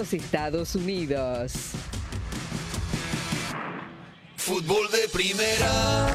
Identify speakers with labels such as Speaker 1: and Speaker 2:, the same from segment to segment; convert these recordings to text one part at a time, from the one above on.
Speaker 1: los Estados Unidos.
Speaker 2: Fútbol de primera.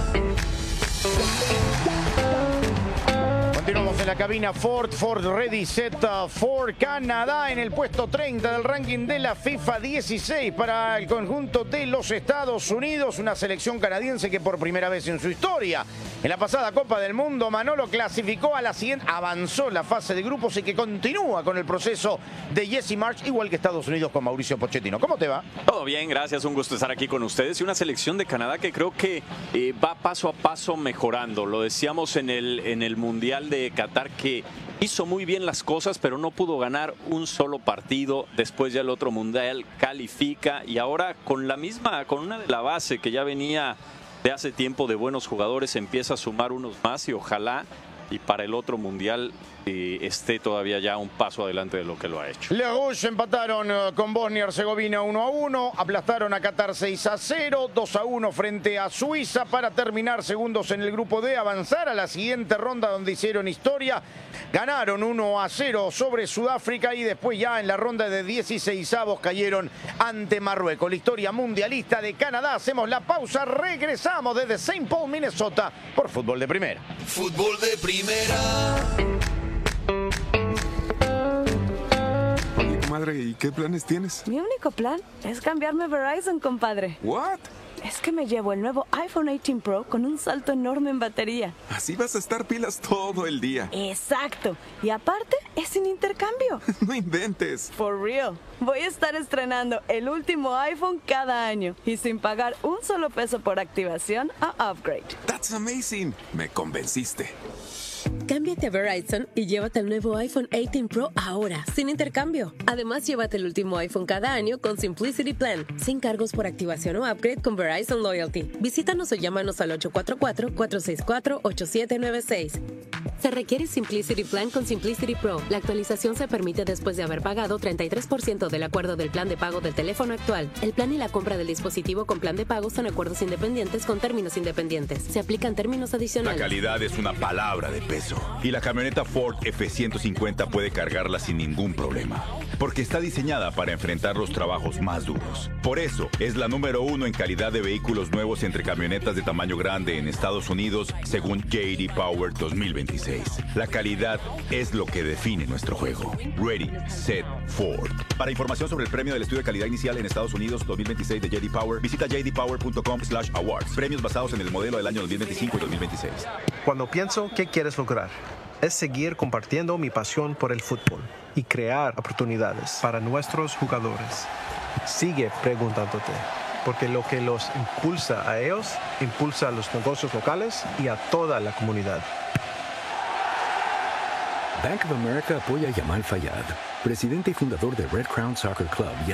Speaker 3: Continuamos en la cabina Ford Ready, Set, Ford. Canadá en el puesto 30 del ranking de la FIFA, 16 para el conjunto de los Estados Unidos. Una selección canadiense que por primera vez en su historia, en la pasada Copa del Mundo, Manolo, clasificó a la siguiente, avanzó la fase de grupos y que continúa con el proceso de Jesse Marsch, igual que Estados Unidos con Mauricio Pochettino. ¿Cómo te va?
Speaker 4: Todo bien, gracias. Un gusto estar aquí con ustedes. Y una selección de Canadá que creo que va paso a paso mejorando. Lo decíamos en el Mundial de Qatar, que hizo muy bien las cosas, pero no pudo ganar un solo partido. Después ya el otro Mundial califica y ahora con una de la base que ya venía de hace tiempo de buenos jugadores, empieza a sumar unos más y ojalá y para el otro Mundial esté todavía ya un paso adelante de lo que lo ha hecho.
Speaker 3: Les Rouges empataron con Bosnia y Herzegovina 1-1, aplastaron a Qatar 6-0, 2-1 frente a Suiza para terminar segundos en el grupo D, avanzar a la siguiente ronda donde hicieron historia, ganaron 1-0 sobre Sudáfrica y después ya en la ronda de 16avos cayeron ante Marruecos. La historia mundialista de Canadá. Hacemos la pausa, regresamos desde St. Paul, Minnesota por Fútbol de Primera.
Speaker 2: Fútbol de primera.
Speaker 5: Madre, ¿y qué planes tienes?
Speaker 6: Mi único plan es cambiarme a Verizon, compadre.
Speaker 5: ¿What?
Speaker 6: Es que me llevo el nuevo iPhone 18 Pro con un salto enorme en batería.
Speaker 5: Así vas a estar pilas todo el día.
Speaker 6: Exacto. Y aparte, es sin intercambio.
Speaker 5: No inventes.
Speaker 6: For real. Voy a estar estrenando el último iPhone cada año y sin pagar un solo peso por activación a upgrade.
Speaker 5: That's amazing. Me convenciste.
Speaker 7: Cámbiate a Verizon y llévate el nuevo iPhone 18 Pro ahora, sin intercambio. Además, llévate el último iPhone cada año con Simplicity Plan, sin cargos por activación o upgrade con Verizon Loyalty. Visítanos o llámanos al 844-464-8796. Se requiere Simplicity Plan con Simplicity Pro. La actualización se permite después de haber pagado 33% del acuerdo del plan de pago del teléfono actual. El plan y la compra del dispositivo con plan de pago son acuerdos independientes con términos independientes. Se aplican términos adicionales.
Speaker 8: La calidad es una palabra de peso. Y la camioneta Ford F-150 puede cargarla sin ningún problema. Porque está diseñada para enfrentar los trabajos más duros. Por eso, es la número 1 en calidad de vehículos nuevos entre camionetas de tamaño grande en Estados Unidos, según J.D. Power 2026. La calidad es lo que define nuestro juego. Ready, Set, Ford. Para información sobre el premio del estudio de calidad inicial en Estados Unidos 2026 de J.D. Power, visita jdpower.com/awards. Premios basados en el modelo del año 2025 y 2026.
Speaker 9: Cuando pienso, ¿qué quieres lograr? Es seguir compartiendo mi pasión por el fútbol y crear oportunidades para nuestros jugadores. Sigue preguntándote, porque lo que los impulsa a ellos, impulsa a los negocios locales y a toda la comunidad.
Speaker 10: Bank of America apoya a Yamal Fayad, presidente y fundador de Red Crown Soccer Club.